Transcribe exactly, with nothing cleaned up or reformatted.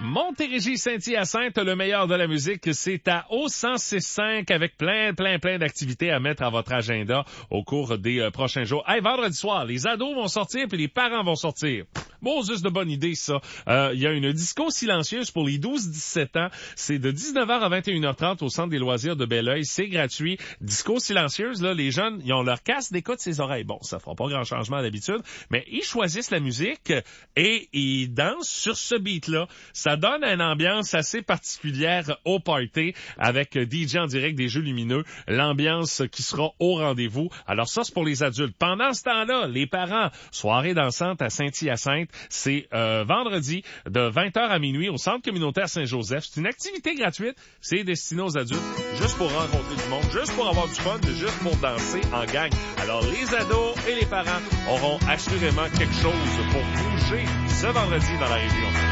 Montérégie Saint-Hyacinthe, le meilleur de la musique, c'est à O cent six cinq avec plein, plein, plein d'activités à mettre à votre agenda au cours des euh, prochains jours. Hey, vendredi soir, les ados vont sortir puis les parents vont sortir. Bon, juste de bonne idée, ça. Il euh, y a une disco silencieuse pour les douze dix-sept ans. C'est de dix-neuf heures à vingt et une heures trente au Centre des loisirs de Belleuil. C'est gratuit. Disco silencieuse, là, les jeunes, ils ont leur casque d'écoute ses oreilles. Bon, ça fera pas grand changement d'habitude, mais ils choisissent la musique et ils dansent sur ce beat-là. Ça donne une ambiance assez particulière au party avec D J en direct des Jeux lumineux. L'ambiance qui sera au rendez-vous. Alors ça, c'est pour les adultes. Pendant ce temps-là, les parents, soirée dansante à Saint-Hyacinthe. C'est euh, vendredi de vingt heures à minuit au Centre communautaire Saint-Joseph. C'est une activité gratuite. C'est destiné aux adultes, juste pour rencontrer du monde, juste pour avoir du fun, juste pour danser en gang. Alors, les ados et les parents auront assurément quelque chose pour bouger ce vendredi dans la région.